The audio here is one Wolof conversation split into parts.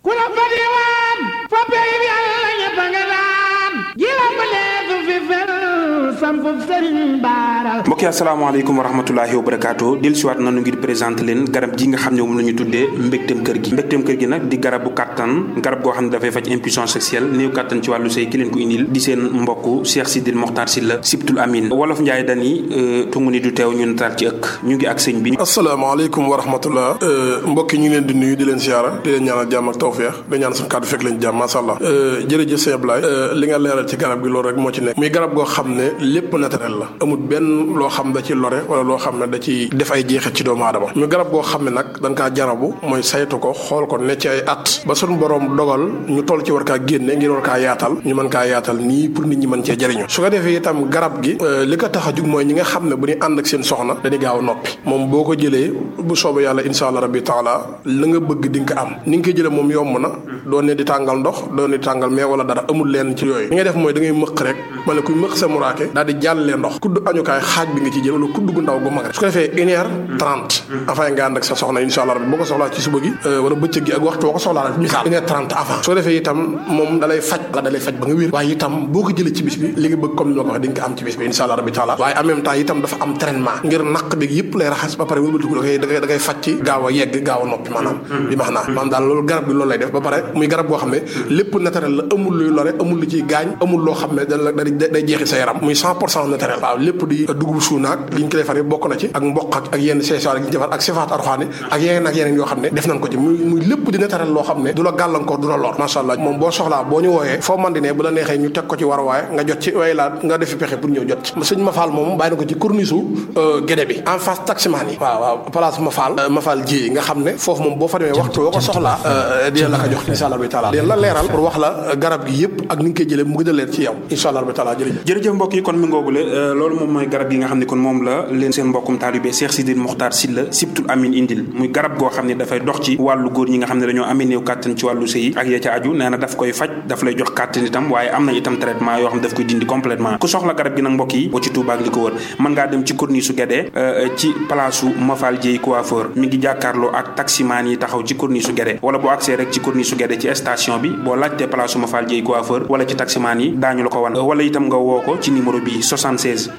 ku la fa diwaan fa pey bi Yàlla ñëpp nga daan ji la ma leetu fi fel sampu Sëriñ Baara. mbokk yi asalaamaaleykum wa rahmatulahi wa barakaatu dellusiwaat nañu ngir présenté leen garab gi nga xam ne moom la ñu tuddee mbégteem kër gi nag di garabu kàttan garab goo xam ne dafay faj impuissance sexuelle néew kàttan ci wàllu sëy ki leen ko indil di seen mbokk Cheikh Sidil Mokhtar Sylla Sibtul Amin wolof Njaay dani tungu ni du teew ñu nataal ci ëkk ñu ngi ak sëñ bi. asalaamaaleykum wa rahmatullah mbokk yi ñu ngi leen di nuyu di leen siyaara di leen ñaanal jàmm ak tawfeex di ñaan suñu kàddu fekk leen jàmm masha Allah jërëjëf sëñ Ablaye li nga leeral ci garab gi loolu rek moo ci nekk muy garab goo xam ne lépp naturel la amul benn loo xam da ci lore wala loo xam ne da ci def ay jeexit ci doomu aadama muy garab goo xam ne nag dañ kaa jarabu mooy saytu ko xool ko ne ci ay at ba suñu borom dogal ñu toll ci war kaa génne ngir war kaa yaatal ñu mën kaa yaatal nii pour nit ñi mën cee jëriñu su ko defee itam garab gi li ko tax a jug mooy ñi nga xam ne bu ñu ànd ak seen soxna dañuy gaaw a noppi moom boo ko jëlee bu soobee yàlla insha Allah rabbi taala la nga bëgg di nga ko am ni nga koy jëlee moom yomb na doon ne di tàngal ndox doon ne di tàngal mais wala dara amul leen ci yooyu li ngay def mooy da ngay mëq rek wala kuy mëq sa muraake daal di jàllee ndox kudd añukaay xaaj bi nga ci jël wala kudd gu ndaw gu mag rek su ko defee 1h30 avant nga ànd ak sa soxna insha Allah rabbi boo ko soxlaa ci suba gi wala bëccëg gi ak waxtu boo ko soxlaa rek misaal 1h30 avant su ko defee itam moom dalay faj ba nga wér waaye itam boo ko jëlee ci bis bi li nga bëgg comme ni ma ko waxee di nga ko am ci bis bi insha Allah rabbi taala waaye en même temps itam dafa am traitement ngir naq bi yëpp lay raxas ba pare wëlbatiku da ngay faj ci gaaw a yegg gaaw a noppi maanaam bi max naa maanaam daal loolu garab bi loolu lay def ba pare muy garab boo xam ne lépp naturel la amul luy lore amul lu ciy gaañ amul loo xam ne day jeexi sa yaram muy 100% naturel waaw lépp di dugub suunaak li ñu ko defaree bokk na ci ak mboq ak yenn seesaar yi ñu defar ak sifaat arxaani ak yeneen yoo xam ne def nañ ko ci muy lépp di naturel loo xam ne du la gàllankoor du la lor masha Allah moom boo soxlaa boo ñu wooyee foo man di ne bu la neexee ñu teg ko ci war waaye nga jot ci way laa nga defi pexe pour ñëw jot ci sëñ Mafal moom bàyyi na ko ci corniche Guédé bi en face taximaan yi waaw place Mafal ji nga xam ne foofu moom boo fa demee waxtu boo ko soxlaa dina la ko jox insha Allah bi taala dina la leeral pour wax la garab gi yëpp ak ni nga koy jëlee mu gën a leer ci yow insha Allah bi taala jërëjëf mbokk yi kon mi ngoogule loolu moom mooy garab yi nga xam ne kon moom la leen seen mbokkum taalibe Cheikh Sidil Mokhtar Sylla Sibtul Amin indil muy garab goo xam ne dafay dox ci wàllu góor ñi nga xam ne dañoo amee néew kàttan ci wàllu sëy ak ya ca aju nee na daf koy faj daf lay jox kàttan itam waaye am na itam traitement yoo xam ne daf koy dindi complètement ku soxla garab gi nag mbokk yi boo ci Touba ak li ko wër mën ngaa dem ci corniche su Guédé ci place su Mafal Dieye coiffeur mi ngi jàkkaarloo ak taximaan yi taxaw ci corniche su Guédé wala boo accès rek ci corniche su Guédé ci station bi boo laajtee place su Mafal Dieye coiffeur wala ci taximaan yi daañu la ko wan wala itam nga woo ko ci numéro bi 76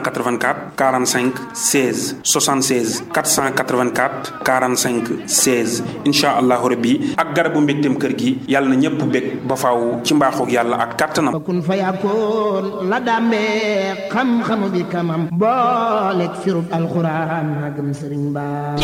484 45 16 76 484 45 16 incha allahu rabbi ak garabu mbégteem kër gi yàlla na ñëpp bég ba faaw ci mbaaxoog yàlla ak kàttanam. kun fa yakkoon la dàmbee xam-xamu bi kamam booleeg firub alxuraan magam sëriñ Ba.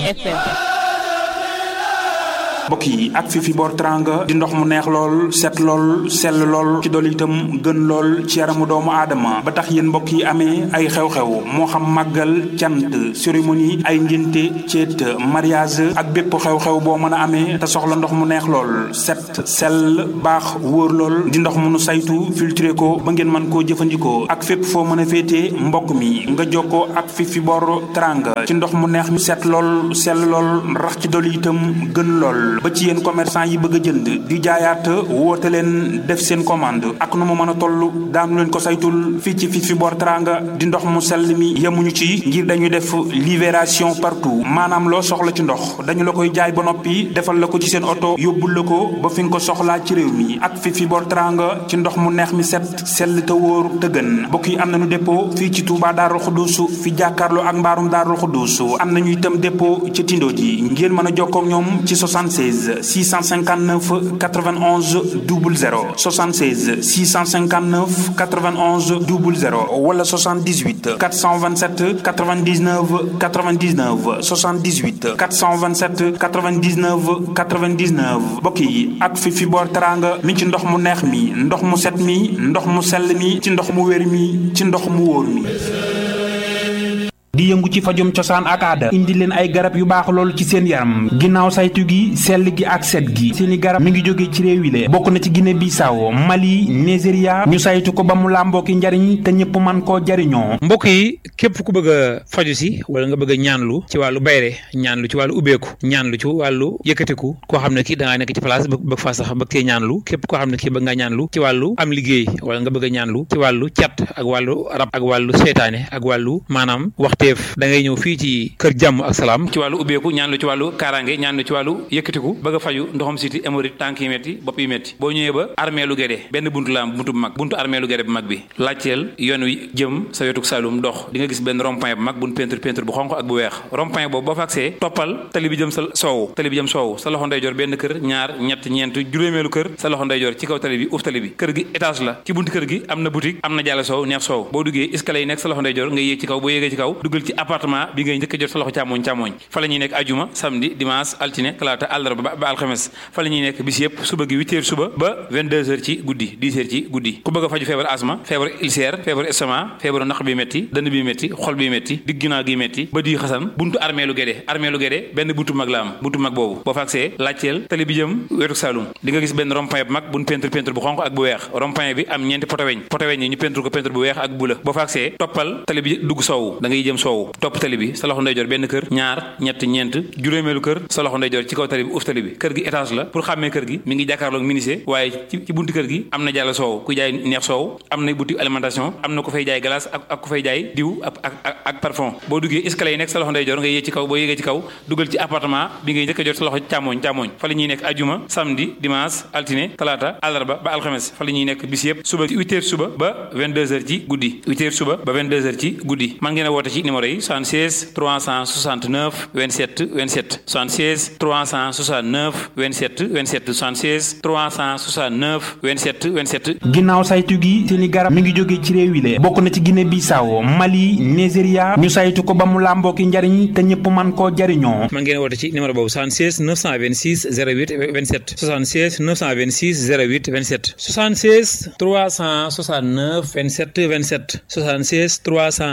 mbokk yi ak fi boor teranga di ndox mu neex lool set lool sell lool ci dool itam gën lool ci yaramu doomu aadama ba tax yéen mbokk yi amee ay xew-xew moo xam màggal cant cérémonie ay ngénte ceet mariage ak bépp xew-xew boo mën a amee te soxla ndox mu neex lool set sell baax wóor lool di ndox mu nu saytu filtré ko ba ngeen mën koo jëfandikoo ak fépp foo mën a féetee mbokk mi nga jokkoo ak fi boor teranga ci ndox mu neex mi set lool sell lool rax ci dool itam gën lool ba ci yéen commerçant yi bëgg a jënd di jaayaat woote leen def seen commande ak nu mu mën a toll daanu leen ko saytul fii ci fi boor teranga di ndox mu sell mi yemuñu ci ngir dañuy def livraison partout maanaam loo soxla ci ndox dañu la koy jaay ba noppi defal la ko ci seen oto yóbbul la ko ba fi nga ko soxlaa ci réew mi ak fi boor teranga ci ndox mu neex mi set sell te wóor te gën mbokk yi am nañu dépôt fii ci Touba Darou Khoudoss fi jàkkaarloo ak mbaarum Darou Khoudoss am nañu itam dépôt ci Tindo ji ngeen mën a jokkoo ak ñoom ci 76 659 91 00 76 659 91 00 wala 78 427 99 99 78 427 99 99 mbokk yi ak fi boor teranga mi ci ndox mu neex mi ndox mu set mi ndox mu sell mi ci ndox mu wér mi ci ndox mu wóor mi. di yëngu ci fajum cosaan ak aada indi leen ay garab yu baax lool ci seen yaram ginnaaw saytu gi sell gi ak set gi seeni garab mi ngi jóge ci réew yi le bokk na ci Guinée Bissau Mali Nigeria ñu saytu ko ba mu làmboo ki njariñ te ñëpp man koo jariñoo mbokk yi képp ku bëgg a faju si wala nga bëgg a ñaanlu ci wàllu bayre ñaanlu ci wàllu ubbeeku ñaanlu ci wàllu yëkkatiku koo xam ne kii da ngaa nekk ci place bëgg faa sax bëgg cee ñaanlu képp koo xam ne kii bëgg nga ñaanlu ci wàllu am liggéey wala nga bëgg a ñaanlu ci wàllu cat ak wàllu rab ak wàllu seytaane ak wàllu maanaam waxtee mbindeef da ngay ñëw fii ci kër jàmm ak salaam ci wàllu ubbeeku ñaan lu ci wàllu kaaraange ñaan lu ci wàllu yëkkatiku bëgg a faju ndoxam siti hémorroïde tànk yi metti bopp yi metti boo ñëwee ba armée lu Guédé benn buntu la am buntu bu mag buntu armée lu Guédé bu mag bi laajteel yoon wi jëm sa wetuk Saloum dox di nga gis benn rond-point bu mag buñ peinture bu xonq ak bu weex rond-point boobu boo fa agsee toppal tali bi jëm sa soowu sa loxo ndeyjoor benn kër ñaar ñett ñeent juróomeelu kër sa loxo ndeyjoor ci kaw tali bi uuf tali bi kër gi étage la ci buntu kër gi am na boutique am na jàll soow neex soow boo duggee escalier yi nekk sa loxo ndeyjoor ngay yéeg ci kaw boo yéegee ci kaw duggal ci appartement bi ngay njëkk a jot sa loxo càmmoñ fa la ñuy nekk ajuma samedi dimanche altine talaata àllarba ba alxames fa la ñuy nekk bis yëpp suba gi 8h suba ba 22h ci guddi 10h ci guddi ku bëgg a faju feebar asma feebar ulcère feebar estomac feebaru naq bi metti dënn bi metti xol bi metti digg ginnaaw gi metti ba di xasan buntu armée lu Guédé benn buntu mag la am buntu mag boobu boo fa agsee laajteel tali bi jëm wetu Saloum di nga gis benn rond-point bu mag buñ peinture bu xonq ak bu weex rond-point bi am ñeenti poto weñ yi ñu peinture ko peinture bu weex ak bu la boo fa agsee toppal tali bi dugg soowu da ngay jëm soowu topp tali bi sa loxo ndeyjoor benn kër ñaar ñett ñeent juróomeelu kër sa loxo ndeyjoor ci kaw tali bi uuf tali bi kër gi étage la pour xàmmee kër gi mi ngi jàkkaarloog ministère waaye ci buntu kër gi am na jàll soow ku jaay neex soow am na boutique alimentation am na ku fay jaay glace ak ku fay jaay diw ak parfum boo duggee escalier yi nekk sa loxo ndeyjoor ngay yéeg ci kaw boo yéegee ci kaw duggal ci appartement bi ngay njëkk a jot sa loxo càmmoñ fa la ñuy nekk ajuma samedi dimanche altine talaata àllarba ba alxames fa la ñuy nekk bis yëpp suba 8h suba ba 22h ci guddi 8h suba ba 22h ci guddi man ngeen a woote ci numéro yi 76 369 27 27 76 369 27 27 76 369 27 27 ginnaaw saytu gi seeni garab mi ngi jógee ci réew yi le bokk na ci Guinée Bissau Mali Nigeria ñu saytu ko ba mu làmboo ki njariñ te ñëpp man koo jariñoo man ngeen woote ci numéro boobu 76 926 08 27 76 926 08 27 76 369 27 27 76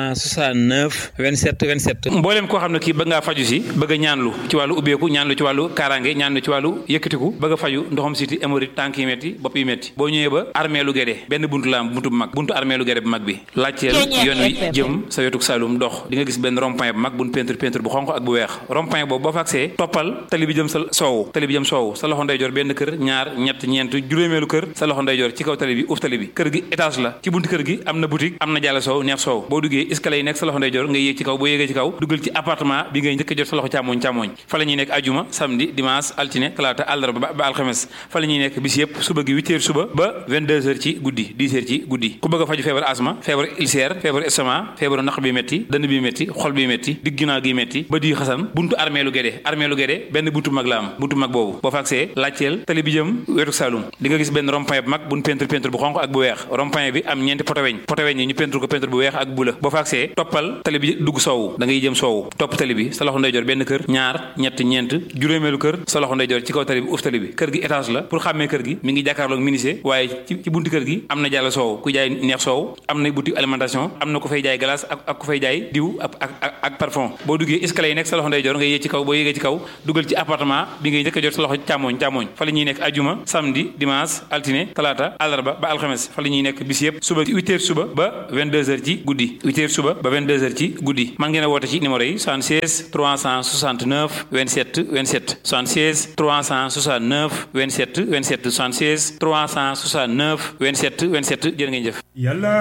369 27 27 mbooleem koo xam ne kii bëgg ngaa faju si bëgg a ñaanlu ci wàllu ubbeeku ñaanlu ci wàllu kaaraange ñaanlu ci wàllu yëkkatiku bëgg a faju ndoxam siti hémorroïde tànk yi metti bopp yi metti boo ñëwee ba armée lu Guédé benn buntu la am buntu bu mag buntu armée lu Guédé bu mag bi laajteel yoon wi jëm sa wetuk Saloum dox di nga gis benn rond-point bu mag buñ peinture bu xonq ak bu weex rond-point boobu boo fa agsee toppal tali bi jëm sa soowu sa loxo ndeyjoor benn kër ñaar ñett ñeent juróomeelu kër sa loxo ndeyjoor ci kaw tali bi uuf tali bi kër gi étage la ci buntu kër gi am na boutique am na jàll soow neex soow boo duggee escalier yi nekk sa loxo ndeyjoor ngay yéeg ci kaw boo yéegee ci kaw duggal ci appartement bi ngay njëkk a jot sa loxo càmmoñ fa la ñuy nekk ajuma samedi dimanche altine talaata àllarba ba alxames fa la ñuy nekk bis yëpp suba gi 8h suba ba 22h ci guddi 10h ci guddi ku bëgg a faju feebar asma feebar ulcère feebar estomac feebaru naq bi metti dënn bi metti xol bi metti digg ginnaaw gi metti ba di xasan buntu armée lu Guédé benn buntu mag la am buntu mag boobu boo fa agsee laajteel tali bi jëm wetu Saloum di nga gis benn rond-point bu mag buñ peinture bu xonq ak bu weex rond-point bi am ñeenti poto weñ yi ñu peinture ko peinture bu weex ak bu la boo fa agsee toppal tali bi dugg soowu da ngay jëm soowu topp tali bi sa loxo ndeyjoor benn kër ñaar ñett ñeent juróomeelu kër sa loxo ndeyjoor ci kaw tali bi uuf tali bi kër gi étage la pour xàmmee kër gi mi ngi jàkkaarloog ministère waaye ci buntu kër gi am na jàll soow ku jaay neex soow am na boutique alimentation am na ku fay jaay glace ak ku fay jaay diw ak parfum boo duggee escalier yi nekk sa loxo ndeyjoor ngay yéeg ci kaw boo yéegee ci kaw duggal ci appartement bi ngay njëkk a jot sa loxo càmmoñ fa la ñuy nekk ajuma samedi dimanche altine talaata àllarba ba alxames fa la ñuy nekk bis yëpp suba 8h suba ba 22h ci guddi 8h suba ba 22h ci guddi man ngeen a woote ci numéro yi 76 369 27 27 76 369 27 27 76 369 27 27 jërë ngeen jëf